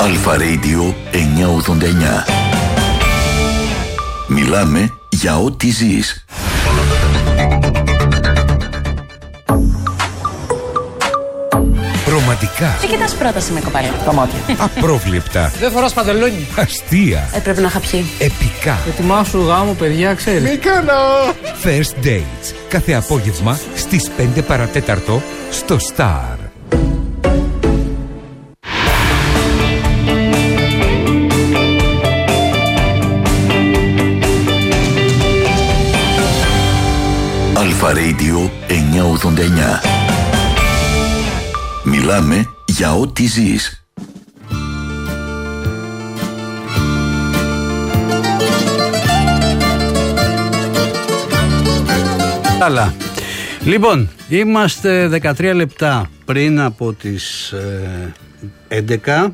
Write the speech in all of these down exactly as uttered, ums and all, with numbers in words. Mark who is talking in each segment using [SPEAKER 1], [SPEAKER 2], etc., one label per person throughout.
[SPEAKER 1] Αλφα Radio εννιακόσια ογδόντα εννιά. Μιλάμε για ό,τι ζεις.
[SPEAKER 2] Ρομαντικά.
[SPEAKER 3] Τι κοιτάς πρόταση με κοπέλα?
[SPEAKER 4] Τα μάτια.
[SPEAKER 2] Απρόβλεπτα.
[SPEAKER 4] Δεν φοράς παντελόνι.
[SPEAKER 2] Αστεία.
[SPEAKER 3] Ε, πρέπει να είχα πιει.
[SPEAKER 2] Επικά.
[SPEAKER 4] Ετοιμάσου γάμο, παιδιά, ξέρεις.
[SPEAKER 2] Μη κάνω. First Dates. Κάθε απόγευμα στις πέντε παρατέταρτο στο Star.
[SPEAKER 1] Αλφα Radio εννιακόσια ογδόντα εννιά. Μιλάμε για ό,τι ζεις.
[SPEAKER 5] Καλά. Λοιπόν, είμαστε δεκατρία λεπτά πριν από τις ε, έντεκα.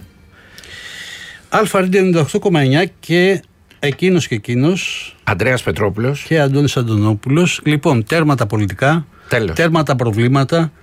[SPEAKER 5] Αλφα Radio ενενήντα οκτώ κόμμα εννιά και εκείνος και εκείνος.
[SPEAKER 6] Ανδρέας Πετρόπουλος
[SPEAKER 5] και Αντώνης Αντωνόπουλος. Λοιπόν, τέρμα τα πολιτικά,
[SPEAKER 6] Τέλος.
[SPEAKER 5] τέρμα τα προβλήματα.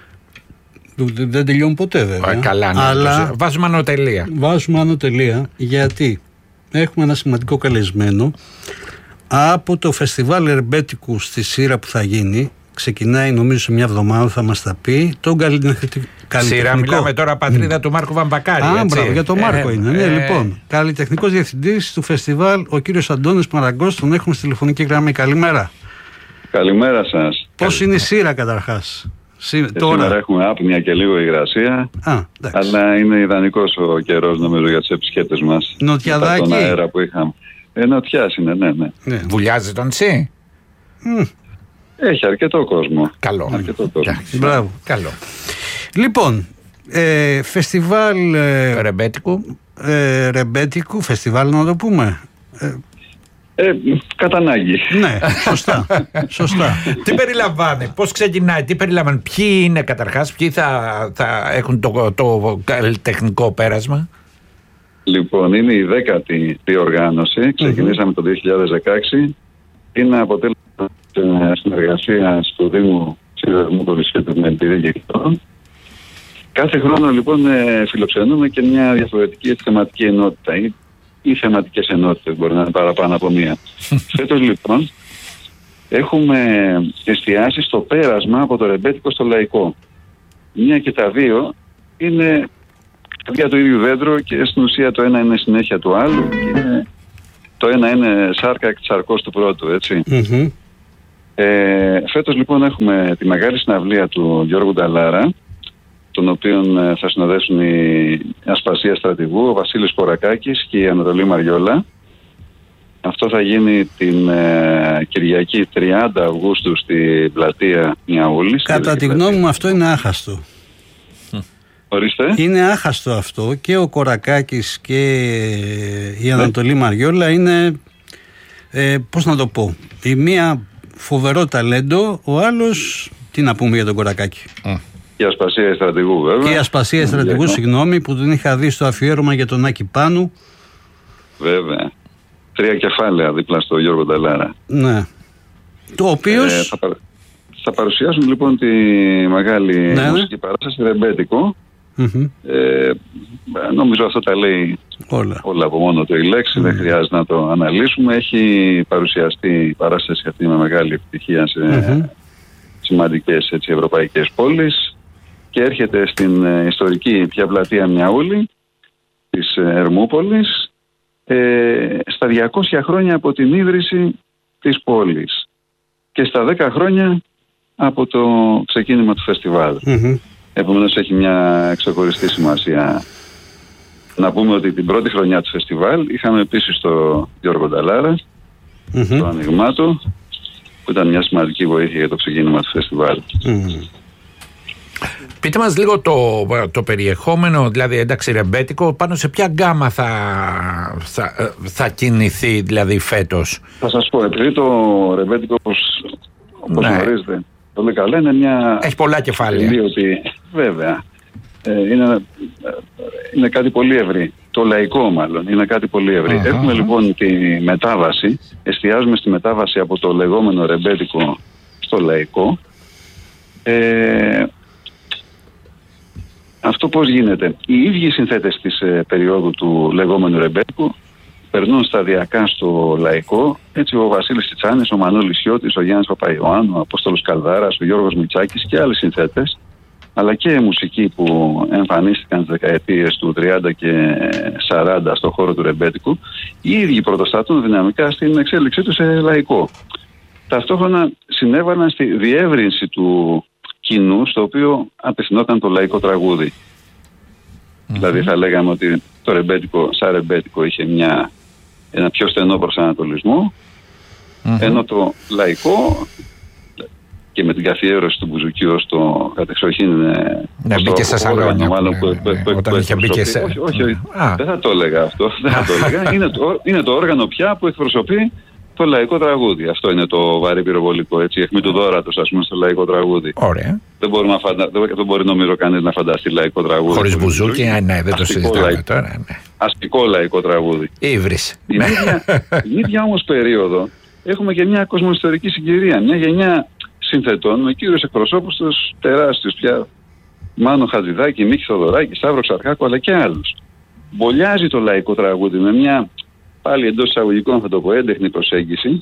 [SPEAKER 5] Δεν τελειώνουν ποτέ, βέβαια.
[SPEAKER 6] Ε, καλά, ναι,
[SPEAKER 5] αλλά
[SPEAKER 6] βάζουμε ανωτελεία.
[SPEAKER 5] Βάζουμε ανωτελεία γιατί έχουμε ένα σημαντικό καλεσμένο από το φεστιβάλ Ρεμπέτικου στη Σύρα που θα γίνει. Ξεκινάει νομίζω σε μια εβδομάδα, θα μας τα πει. Τον καλλιτεχνικό.
[SPEAKER 6] Σύρα, μιλάμε τώρα πατρίδα mm. του Μάρκου Βαμβακάρη.
[SPEAKER 5] Α,
[SPEAKER 6] έτσι.
[SPEAKER 5] μπράβο, για τον Μάρκο
[SPEAKER 6] ε,
[SPEAKER 5] είναι.
[SPEAKER 6] Ε,
[SPEAKER 5] ναι,
[SPEAKER 6] ε,
[SPEAKER 5] λοιπόν. Καλλιτεχνικός διευθυντής του φεστιβάλ, ο κύριος Αντώνης Μαραγκός, τον έχουμε στη τηλεφωνική γραμμή. Καλημέρα.
[SPEAKER 7] Καλημέρα σας.
[SPEAKER 5] Πώς είναι η Σύρα καταρχάς?
[SPEAKER 7] Ε, τώρα... Σήμερα έχουμε άπνοια και λίγο υγρασία.
[SPEAKER 5] Α,
[SPEAKER 7] αλλά είναι ιδανικός ο καιρός νομίζω για τους επισκέπτες μας.
[SPEAKER 5] Νοτιαδάκι.
[SPEAKER 7] Τον αέρα που είχαμε. Ε, νοτιάς είναι, ναι, ναι.
[SPEAKER 5] ναι.
[SPEAKER 6] Βουλιάζει το νησί.
[SPEAKER 5] Mm.
[SPEAKER 7] Έχει αρκετό κόσμο.
[SPEAKER 6] Καλό.
[SPEAKER 7] Αρκετό κόσμο.
[SPEAKER 5] Μπράβο.
[SPEAKER 6] Καλό.
[SPEAKER 5] Λοιπόν, ε, φεστιβάλ ε,
[SPEAKER 6] Ρεμπέτικου.
[SPEAKER 5] Ε, ρεμπέτικου, φεστιβάλ να το πούμε. Ε,
[SPEAKER 7] Ε, κατά ανάγκη.
[SPEAKER 5] Ναι, σωστά. σωστά.
[SPEAKER 6] Τι περιλαμβάνει, πώς ξεκινάει, τι περιλαμβάνει, ποιοι είναι καταρχάς, ποιοι θα, θα έχουν το, το καλλιτεχνικό πέρασμα?
[SPEAKER 7] Λοιπόν, είναι η δέκατη διοργάνωση. Ξεκινήσαμε mm-hmm. το δύο χιλιάδες δεκαέξι. Είναι αποτέλεσμα της συνεργασίας του Δήμου Σιδηροδρόμου Κορισιέτου με την Δίκαιη. Κάθε χρόνο λοιπόν φιλοξενούμε και μια διαφορετική θεματική ενότητα ή, ή θεματικές ενότητες, μπορεί να είναι παραπάνω από μία. Φέτος λοιπόν έχουμε εστιάσει στο πέρασμα από το ρεμπέτικο στο λαϊκό. Μια και τα δύο είναι για το ίδιο δέντρο και στην ουσία το ένα είναι συνέχεια του άλλου και το ένα είναι σάρκα εκ της σαρκός του πρώτου, έτσι.
[SPEAKER 5] Mm-hmm.
[SPEAKER 7] Ε, φέτος λοιπόν έχουμε τη μεγάλη συναυλία του Γιώργου Νταλάρα, τον οποίον θα συνοδεύσουν η Ασπασία Στρατηγού, ο Βασίλης Κορακάκης και η Ανατολή Μαριόλα. Αυτό θα γίνει την ε, Κυριακή τριάντα Αυγούστου στην πλατεία Μιαούλης.
[SPEAKER 5] Κατά τη γνώμη μου αυτό είναι άχαστο.
[SPEAKER 7] Ορίστε.
[SPEAKER 5] Είναι άχαστο αυτό και ο Κορακάκης και η Ανατολή Μαριόλα είναι, ε, πώς να το πω, η μία φοβερό ταλέντο, ο άλλος, τι να πούμε για τον Κορακάκη.
[SPEAKER 7] Mm. Και η Ασπασία Στρατηγού βέβαια.
[SPEAKER 5] Και η Ασπασία Στρατηγού, yeah. συγγνώμη, που την είχα δει στο αφιέρωμα για τον Άκη Πάνου.
[SPEAKER 7] Βέβαια. Τρία κεφάλαια δίπλα στο Γιώργο Νταλάρα.
[SPEAKER 5] Ναι. Το οποίος...
[SPEAKER 7] Ε, θα, παρα... θα παρουσιάσουν λοιπόν τη μεγάλη ναι, μουσική ναι. παράσταση Ρεμπέτικο. Mm-hmm. Ε, νομίζω αυτό τα λέει όλα, όλα από μόνο το η λέξη, mm. δεν χρειάζεται να το αναλύσουμε. Έχει παρουσιαστεί η παράσταση αυτή με μεγάλη επιτυχία σε mm-hmm. σημαντικές έτσι, ευρωπαϊκές πόλεις και έρχεται στην ε, ιστορική πια πλατεία Μιαούλη της ε, Ερμούπολης ε, στα διακόσια χρόνια από την ίδρυση της πόλης και στα δέκα χρόνια από το ξεκίνημα του φεστιβάλ. Mm-hmm. Επομένως έχει μια ξεχωριστή σημασία. Να πούμε ότι την πρώτη χρονιά του φεστιβάλ είχαμε επίσης τον Γιώργο Νταλάρα, mm-hmm. το άνοιγμά του, που ήταν μια σημαντική βοήθεια για το ξεκίνημα του φεστιβάλ.
[SPEAKER 5] Mm.
[SPEAKER 6] Πείτε μας λίγο το, το περιεχόμενο, δηλαδή εντάξει ρεμπέτικο, πάνω σε ποια γκάμα θα, θα, θα κινηθεί δηλαδή φέτος?
[SPEAKER 7] Θα σας πω, επειδή το ρεμπέτικο όπως, όπως ναι. γνωρίζετε πολύ καλά είναι μια...
[SPEAKER 6] Έχει πολλά κεφάλαια.
[SPEAKER 7] Ότι, βέβαια, ε, είναι, είναι κάτι πολύ ευρύ. Το λαϊκό μάλλον είναι κάτι πολύ ευρύ. Uh-huh. Έχουμε λοιπόν τη μετάβαση, εστιάζουμε στη μετάβαση από το λεγόμενο ρεμπέτικο στο λαϊκό. Ε, αυτό πώς γίνεται? Οι ίδιοι συνθέτες της ε, περίοδου του λεγόμενου ρεμπέτικου περνούν σταδιακά στο λαϊκό. Έτσι ο Βασίλης Τσιτσάνης, ο Μανώλης Σιώτης, ο Γιάννης Παπαϊωάννου, ο Απόστολος Καλδάρας, ο Γιώργος Μητσάκης και άλλοι συνθέτες, αλλά και μουσικοί που εμφανίστηκαν στις δεκαετίες του τριάντα και σαράντα στον χώρο του ρεμπέτικου, οι ίδιοι πρωτοστατούν δυναμικά στην εξέλιξή του σε λαϊκό. Ταυτόχρονα συνέβαλαν στη διεύρυνση του κοινού στο οποίο απευθυνόταν το λαϊκό τραγούδι. Mm-hmm. Δηλαδή θα λέγαμε ότι το ρεμπέτικο, σαν ρεμπέτικο, είχε μια, ένα πιο στενό προσανατολισμό, mm-hmm. ενώ το λαϊκό, και με την καθιέρωση του Μπουζουκίου ως το κατεξοχήν
[SPEAKER 6] ναι, μπήκε σε σαλόνια όταν είχε μπει σε...
[SPEAKER 7] Όχι, όχι, όχι. δεν θα το έλεγα αυτό, δεν θα το έλεγα. είναι, το, είναι το όργανο πια που εκπροσωπεί το λαϊκό τραγούδι. Αυτό είναι το βαρύ πυροβολικό, έτσι, αιχμή του δώρατος, ας πούμε, στο λαϊκό τραγούδι.
[SPEAKER 6] Ωραία.
[SPEAKER 7] Δεν, να φαντα... δεν μπορεί νομίζω κανείς να φανταστεί λαϊκό τραγούδι.
[SPEAKER 6] Χωρίς μπουζούκι, ναι, δεν το συζητάμε τώρα. Ναι.
[SPEAKER 7] Αστικό λαϊκό τραγούδι.
[SPEAKER 6] Ήβρις.
[SPEAKER 7] Την ίδια, ίδια όμως περίοδο έχουμε και μια κοσμοϊστορική συγκυρία. Μια γενιά συνθετών με κύριους εκπροσώπους τους τεράστιους πια, Μάνο Χατζηδάκη, Μίκη Θοδωράκη, Σταύρο Ξαρχάκο, αλλά και άλλους. Μπολιάζει το λαϊκό τραγούδι με μια, πάλι εντός εισαγωγικών θα το πω, έντεχνη προσέγγιση,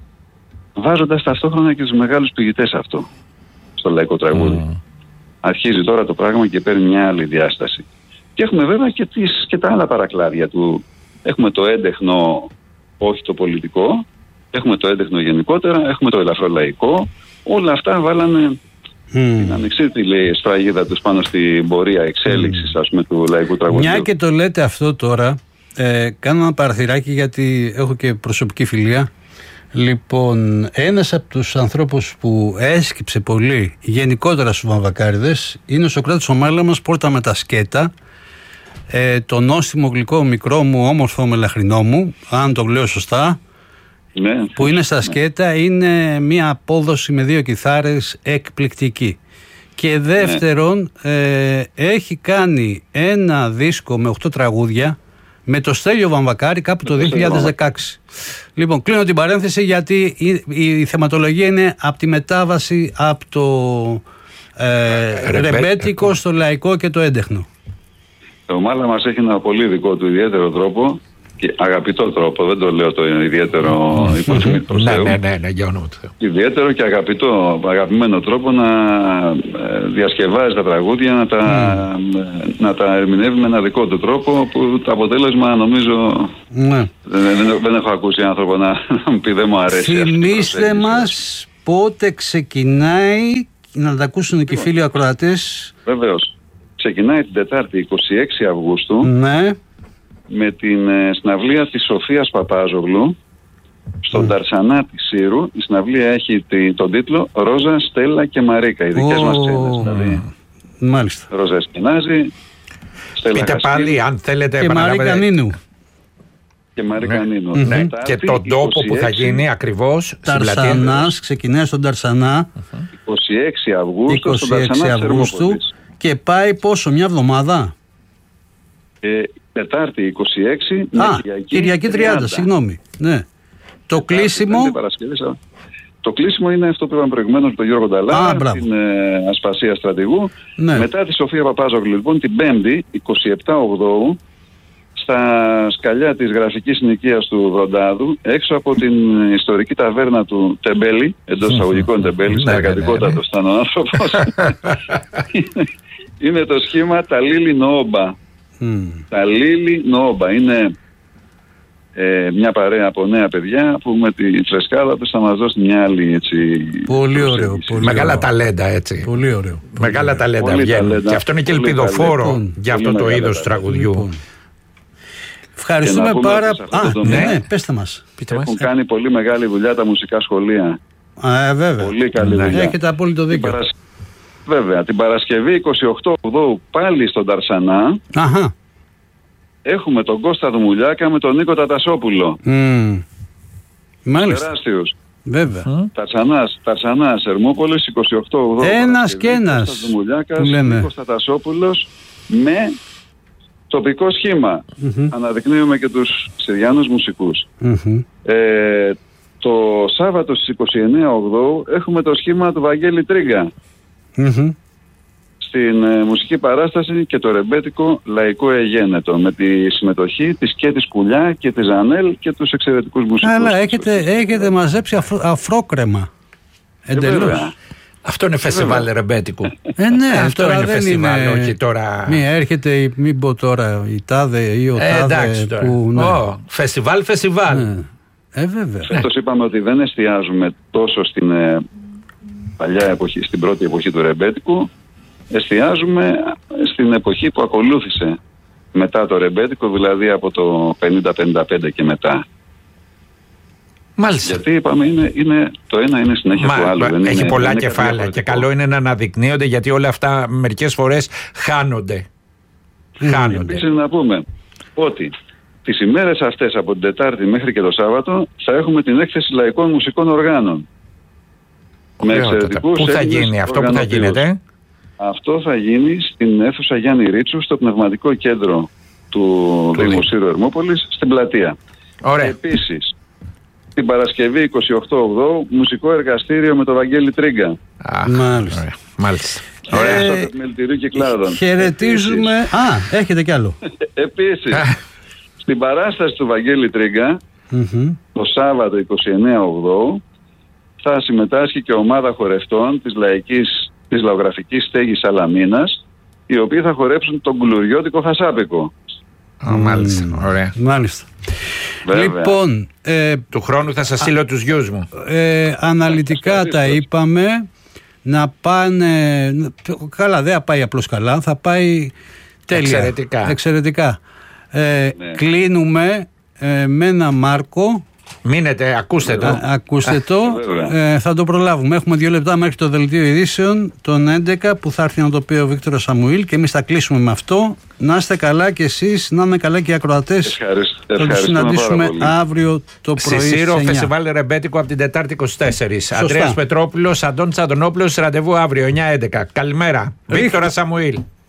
[SPEAKER 7] βάζοντας ταυτόχρονα και τους μεγάλους ποιητές αυτό στο λαϊκό τραγούδι. Mm. Αρχίζει τώρα το πράγμα και παίρνει μια άλλη διάσταση. Και έχουμε βέβαια και, τις, και τα άλλα παρακλάδια του. Έχουμε το έντεχνο, όχι το πολιτικό, έχουμε το έντεχνο γενικότερα, έχουμε το ελαφρολαϊκό. Όλα αυτά βάλανε mm. την ανεξίτηλη σφραγίδα τους πάνω στην πορεία εξέλιξης, mm. ας πούμε, του λαϊκού τραγουδιού.
[SPEAKER 5] Μια και το λέτε αυτό τώρα, ε, κάνω ένα παραθυράκι γιατί έχω και προσωπική φιλία. Λοιπόν, ένας από τους ανθρώπους που έσκυψε πολύ γενικότερα στους βαμβακάριδες είναι ο Σωκράτης ο Μάλαμας, πόρτα με τα σκέτα, ε, το νόστιμο γλυκό μικρό μου όμορφο μελαχρινό μου, αν το λέω σωστά, ναι, που είναι στα σκέτα, ναι. Είναι μια απόδοση με δύο κιθάρες εκπληκτική. Και δεύτερον, ναι. ε, έχει κάνει ένα δίσκο με οκτώ τραγούδια με το Στέλιο Βαμβακάρη κάπου το δύο χιλιάδες δεκαέξι. Λοιπόν, κλείνω την παρένθεση γιατί η, η θεματολογία είναι από τη μετάβαση από το ε, ρεμπέτικο στο λαϊκό και το έντεχνο.
[SPEAKER 7] Ο Μάλα μας έχει ένα πολύ δικό του ιδιαίτερο τρόπο και αγαπητό τρόπο, δεν το λέω το ιδιαίτερο υποτιμή προς Θεού.
[SPEAKER 6] Ναι, ναι, ναι, για όνομα του Θεού.
[SPEAKER 7] Ιδιαίτερο και αγαπητό, αγαπημένο τρόπο να διασκευάζει τα τραγούδια, να τα, mm. να τα ερμηνεύει με ένα δικό του τρόπο που το αποτέλεσμα νομίζω mm. δεν, δεν έχω ακούσει άνθρωπο να, να μου πει δεν μου αρέσει.
[SPEAKER 5] Θυμήστε μας πότε ξεκινάει, να τα ακούσουν και οι φίλοι ακροατές.
[SPEAKER 7] Βεβαίως. Ξεκινάει την Τετάρτη εικοστή έκτη Αυγούστου. Ναι. Με την ε, συναυλία της Σοφίας Παπάζογλου στον mm. Ταρσανά της Σύρου. Η συναυλία έχει τη, τον τίτλο Ρόζα, Στέλλα και Μαρίκα. Οι δικές oh. μας ξένες δηλαδή.
[SPEAKER 5] Μάλιστα.
[SPEAKER 7] Ρόζα Εσκινάζη, Στέλλα
[SPEAKER 6] Πείτε
[SPEAKER 7] Χασκή,
[SPEAKER 6] πάλι αν θέλετε.
[SPEAKER 5] Και Μαρίκα Νίνου.
[SPEAKER 7] Και Μαρίκα
[SPEAKER 6] ναι.
[SPEAKER 7] Νίνου.
[SPEAKER 6] Mm-hmm. Ναι. Και τον τόπο είκοσι έξι που θα γίνει ακριβώς
[SPEAKER 5] Ταρσανάς, ξεκινάει στον Ταρσανά
[SPEAKER 7] εικοστή έκτη Αυγούστου
[SPEAKER 5] εικοστή έκτη Αυγούστου και πάει πόσο, μια εβδομάδα?
[SPEAKER 7] Ε, Τετάρτη εικοστή έκτη,
[SPEAKER 5] Α, Κυριακή τριάντα, συγγνώμη. Ναι. Το Τετάρτη, κλείσιμο.
[SPEAKER 7] Το κλείσιμο είναι αυτό που είπαμε προηγουμένως με τον Γιώργο Νταλά, την ε, Ασπασία Στρατηγού. Ναι. Μετά τη Σοφία Παπάζογλου, λοιπόν, την Πέμπτη, εικοστή επτά Οκτώου, στα σκαλιά της γραφικής συνοικίας του Βροντάδου, έξω από την ιστορική ταβέρνα του Τεμπέλη, εντός εισαγωγικών Τεμπέλη, στην εργατικότατο ήταν ο άνθρωπος. Είναι το σχήμα τα Λίλι Νόμπα. Mm. Τα Λίλι Νόμπα είναι ε, μια παρέα από νέα παιδιά που με τη φρεσκάδα τους θα μας δώσει μια άλλη, έτσι.
[SPEAKER 5] Πολύ ωραίο. Πολύ
[SPEAKER 6] μεγάλα
[SPEAKER 5] ωραίο.
[SPEAKER 6] ταλέντα, έτσι.
[SPEAKER 5] Πολύ ωραίο.
[SPEAKER 6] Μεγάλα ταλέντα βγαίνουν. Και αυτό είναι και ελπιδοφόρο λοιπόν, για αυτό το είδος του τραγουδιού. Λοιπόν.
[SPEAKER 5] Ευχαριστούμε πάρα πολύ. Ναι, ναι, πέστε μας.
[SPEAKER 7] Έχουν μας. κάνει πολύ μεγάλη δουλειά τα μουσικά σχολεία.
[SPEAKER 5] Α, βέβαια.
[SPEAKER 7] Πολύ καλή ναι. δουλειά.
[SPEAKER 5] Έχετε απόλυτο δίκιο.
[SPEAKER 7] Παρασ... Βέβαια, την Παρασκευή εικοστή ογδόη Οκτώου πάλι στον Ταρσανά. Αχα. Έχουμε τον Κώστα Δουμουλιάκα με τον Νίκο Τατασόπουλο. Mm.
[SPEAKER 5] Μάλιστα.
[SPEAKER 7] Τεράστιους.
[SPEAKER 5] Βέβαια. Mm.
[SPEAKER 7] Ταρσανάς, Ταρσανάς, Ερμούπολης, εικοστή ογδόη Οκτώου.
[SPEAKER 5] Ένας και ένας.
[SPEAKER 7] Κώστας Δουμουλιάκας, Νίκος Τατασόπουλος με τοπικό σχήμα. Mm-hmm. Αναδεικνύουμε και τους Συριανούς μουσικούς. Mm-hmm. Ε, το Σάββατο στις εικοστή ενάτη Οκτώου έχουμε το σχήμα του Βαγγέλη Τρίγκα. Mm-hmm. στην ε, μουσική παράσταση και το ρεμπέτικο λαϊκό εγένετο, με τη συμμετοχή της και της Κουλιά και της Ζανέλ και τους εξαιρετικούς μουσικούς.
[SPEAKER 5] Αλλά έχετε, έχετε μαζέψει αφρό, αφρόκρεμα. Εντελώς.
[SPEAKER 6] Αυτό είναι φεστιβάλ ρεμπέτικου.
[SPEAKER 5] Ε, ναι,
[SPEAKER 6] αυτό είναι φεστιβάλ, είναι... όχι τώρα.
[SPEAKER 5] Μην έρχεται, μην πω τώρα η τάδε ή ο
[SPEAKER 6] ε,
[SPEAKER 5] τάδε.
[SPEAKER 6] Εντάξει τώρα.
[SPEAKER 5] Που, ναι.
[SPEAKER 6] oh, φεστιβάλ, φεστιβάλ.
[SPEAKER 5] Ναι. Ε, βέβαια.
[SPEAKER 7] Φέτος είπαμε ότι δεν εστιάζουμε τόσο στην ε, παλιά εποχή, στην πρώτη εποχή του ρεμπέτικου. Εστιάζουμε στην εποχή που ακολούθησε μετά το ρεμπέτικο, δηλαδή από το πενήντα πενήντα πέντε και μετά.
[SPEAKER 6] Μάλιστα.
[SPEAKER 7] Γιατί είπαμε είναι, είναι, το ένα είναι συνέχεια
[SPEAKER 6] Μα,
[SPEAKER 7] του άλλου. Δεν
[SPEAKER 6] έχει
[SPEAKER 7] είναι,
[SPEAKER 6] πολλά
[SPEAKER 7] δεν
[SPEAKER 6] κεφάλαια και καλό είναι να αναδεικνύονται, γιατί όλα αυτά μερικές φορές χάνονται. Mm. Χάνονται.
[SPEAKER 7] Επίσης να πούμε ότι τις ημέρες αυτές από την Τετάρτη μέχρι και το Σάββατο θα έχουμε την έκθεση λαϊκών μουσικών οργάνων.
[SPEAKER 6] Με εξαιρετικούς. Πού θα γίνει αυτό, που θα γίνεται?
[SPEAKER 7] Αυτό θα γίνει στην αίθουσα Γιάννη Ρίτσου, στο Πνευματικό Κέντρο του Δήμου Σύρου Ερμούπολης, στην Πλατεία.
[SPEAKER 6] Ωραία.
[SPEAKER 7] Επίσης, την Παρασκευή είκοσι οκτώ Οκτώβρη, μουσικό εργαστήριο με τον Βαγγέλη Τρίγκα.
[SPEAKER 6] Α, μάλιστα. Ωραία. Μάλιστα.
[SPEAKER 7] Ωραία. Στο Επιμελητηρίου Κυκλάδων.
[SPEAKER 5] Χαιρετίζουμε. Α, έχετε κι άλλο.
[SPEAKER 7] Επίσης, στην παράσταση του Βαγγέλη Τρίγκα,
[SPEAKER 5] mm-hmm.
[SPEAKER 7] το Σάββατο είκοσι εννέα Οκτώβρη, θα συμμετάσχει και ομάδα χορευτών της λαϊκής, της λαογραφικής στέγης Σαλαμίνας, οι οποίοι θα χορέψουν τον κουλουριώτικο χασάπικο.
[SPEAKER 6] Oh, μάλιστα, mm, ωραία.
[SPEAKER 5] Μάλιστα.
[SPEAKER 7] Βέβαια.
[SPEAKER 5] Λοιπόν, ε,
[SPEAKER 6] του χρόνου θα σας στείλω α, τους γιους μου.
[SPEAKER 5] Ε, αναλυτικά τα είπαμε. Να πάνε. Καλά, δεν θα πάει απλώς καλά, θα πάει τέλεια.
[SPEAKER 6] Εξαιρετικά.
[SPEAKER 5] Εξαιρετικά. Ε,
[SPEAKER 7] ναι.
[SPEAKER 5] Κλείνουμε ε, με ένα Μάρκο.
[SPEAKER 6] Μείνετε, ακούστε το.
[SPEAKER 5] Α, ακούστε το. Ε, θα το προλάβουμε. Έχουμε δύο λεπτά μέχρι το δελτίο ειδήσεων των έντεκα που θα έρθει να το πει ο Βίκτορας Σαμουήλ και εμείς θα κλείσουμε με αυτό. Να είστε καλά και εσείς, να είναι καλά και οι ακροατές. Θα τους συναντήσουμε αύριο το πρωί.
[SPEAKER 6] Σισίρο, φεστιβάλ ρεμπέτικο από την Τετάρτη είκοσι τέσσερα. Ανδρέας Πετρόπουλος, Αντώνης Αντωνόπουλος, ραντεβού αύριο εννιά έντεκα. Καλημέρα. Βίκτορας Σαμουήλ.